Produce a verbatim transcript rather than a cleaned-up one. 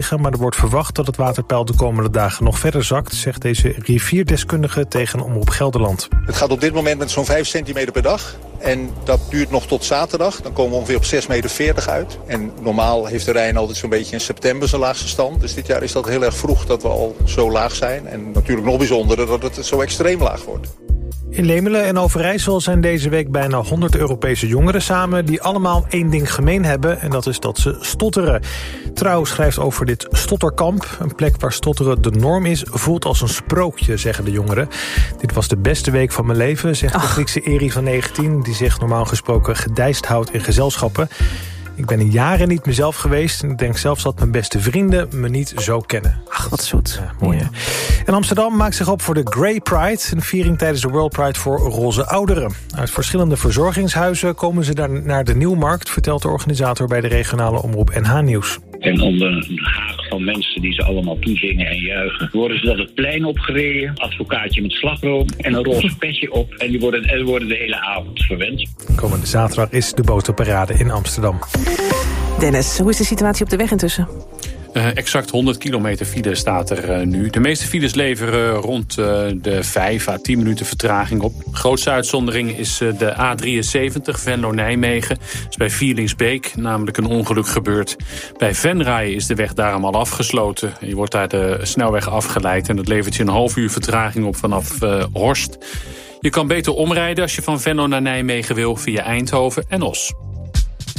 stijgen, maar er wordt verwacht dat het waterpeil de komende dagen nog verder zakt, zegt deze rivierdeskundige tegen Omroep Gelderland. Het gaat op dit moment met zo'n vijf centimeter per dag. En dat duurt nog tot zaterdag. Dan komen we ongeveer op zes meter veertig uit. En normaal heeft de Rijn altijd zo'n beetje in september zijn laagste stand. Dus dit jaar is dat heel erg vroeg dat we al zo laag zijn. En natuurlijk nog bijzonderder dat het zo extreem laag wordt. In Lemelen en Overijssel zijn deze week bijna honderd Europese jongeren samen die allemaal één ding gemeen hebben en dat is dat ze stotteren. Trouw schrijft over dit stotterkamp. Een plek waar stotteren de norm is, voelt als een sprookje, zeggen de jongeren. Dit was de beste week van mijn leven, zegt de Griekse Eri van negentien... die zich normaal gesproken gedijst houdt in gezelschappen. Ik ben in jaren niet mezelf geweest en ik denk zelfs dat mijn beste vrienden me niet zo kennen. Ach, wat zoet. Ja, mooi hè. En Amsterdam maakt zich op voor de Grey Pride, een viering tijdens de World Pride voor roze ouderen. Uit verschillende verzorgingshuizen komen ze daar naar de Nieuwmarkt, vertelt de organisator bij de regionale omroep N H Nieuws. En onder een haag van mensen die ze allemaal toezingen en juichen, worden ze dan het plein opgereden, advocaatje met slagroom en een roze petje op. En die worden, en worden de hele avond verwend. Komende zaterdag is de botenparade in Amsterdam. Dennis, hoe is de situatie op de weg intussen? Uh, exact honderd kilometer file staat er uh, nu. De meeste files leveren rond uh, de vijf à tien minuten vertraging op. Grootste uitzondering is uh, de A drieënzeventig Venlo-Nijmegen. Dat is bij Vierlingsbeek namelijk een ongeluk gebeurd. Bij Venray is de weg daarom al afgesloten. Je wordt daar de snelweg afgeleid en dat levert je een half uur vertraging op vanaf uh, Horst. Je kan beter omrijden als je van Venlo naar Nijmegen wil via Eindhoven en Os.